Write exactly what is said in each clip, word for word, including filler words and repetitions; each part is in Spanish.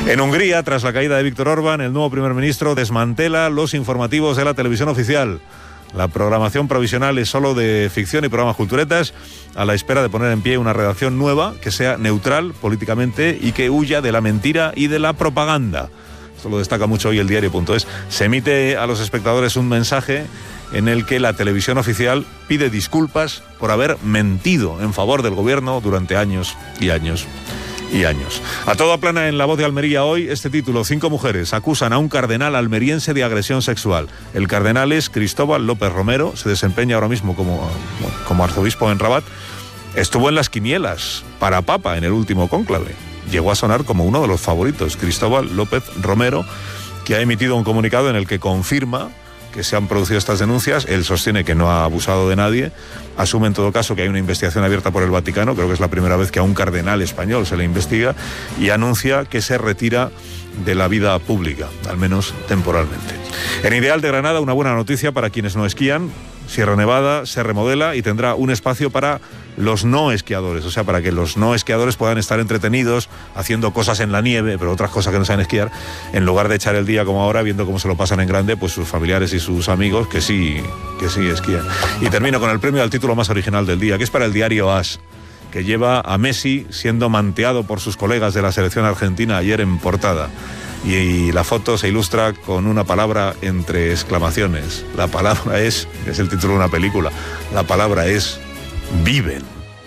En Hungría, tras la caída de Víctor Orbán, el nuevo primer ministro desmantela los informativos de la televisión oficial. La programación provisional es solo de ficción y programas culturetas, a la espera de poner en pie una redacción nueva que sea neutral políticamente y que huya de la mentira y de la propaganda. Esto lo destaca mucho hoy el diario punto es. Se emite a los espectadores un mensaje en el que la televisión oficial pide disculpas por haber mentido en favor del gobierno durante años y años y años. A toda plana en La Voz de Almería hoy este título: cinco mujeres acusan a un cardenal almeriense de agresión sexual. El cardenal es Cristóbal López Romero, se desempeña ahora mismo como, como arzobispo en Rabat. Estuvo en las quinielas para papa en el último cónclave. Llegó a sonar como uno de los favoritos. Cristóbal López Romero, que ha emitido un comunicado en el que confirma que se han producido estas denuncias. Él sostiene que no ha abusado de nadie, asume en todo caso que hay una investigación abierta por el Vaticano, creo que es la primera vez que a un cardenal español se le investiga, y anuncia que se retira de la vida pública, al menos temporalmente. En Ideal de Granada, una buena noticia para quienes no esquían. Sierra Nevada se remodela y tendrá un espacio para los no esquiadores, o sea, para que los no esquiadores puedan estar entretenidos haciendo cosas en la nieve, pero otras cosas que no saben esquiar, en lugar de echar el día como ahora viendo cómo se lo pasan en grande pues sus familiares y sus amigos que sí, que sí esquían. Y termino con el premio al título más original del día, que es para el diario AS, que lleva a Messi siendo manteado por sus colegas de la selección argentina ayer en portada. Y la foto se ilustra con una palabra entre exclamaciones. La palabra es, es el título de una película, la palabra es viven.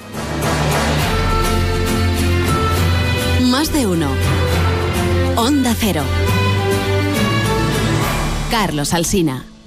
Más de uno. Onda Cero. Carlos Alsina.